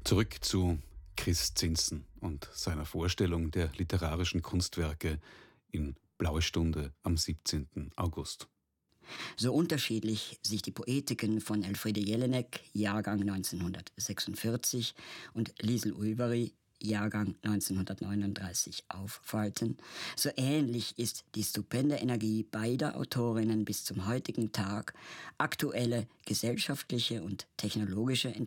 Zurück zu Chris Zinsen und seiner Vorstellung der literarischen Kunstwerke in Blaue Stunde am 17. August. So unterschiedlich sich die Poetiken von Elfriede Jelinek, Jahrgang 1946, und Liesl Ulvery, Jahrgang 1939, auffalten, so ähnlich ist die stupende Energie beider Autorinnen bis zum heutigen Tag, aktuelle gesellschaftliche und technologische